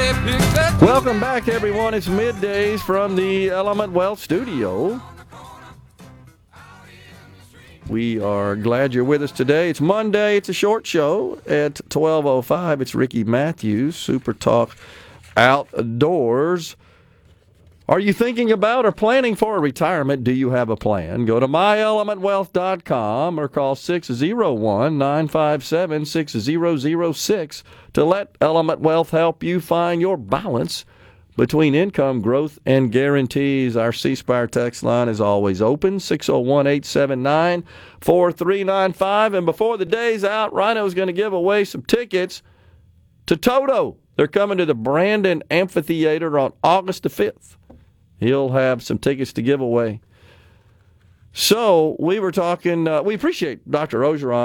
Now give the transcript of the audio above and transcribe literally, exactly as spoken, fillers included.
Welcome back, everyone. It's middays from the Element Wealth Studio. We are glad you're with us today. It's Monday. It's a short show at twelve oh five. It's Ricky Matthews, Super Talk Outdoors. Are you thinking about or planning for a retirement? Do you have a plan? Go to my element wealth dot com or call six oh one, nine five seven, six oh oh six to let Element Wealth help you find your balance between income growth and guarantees. Our C Spire text line is always open, six oh one, eight seven nine, four three nine five. And before the day's out, Rhino's going to give away some tickets to Toto. They're coming to the Brandon Amphitheater on August the fifth. He'll have some tickets to give away. So we were talking, uh, we appreciate Doctor Ogeron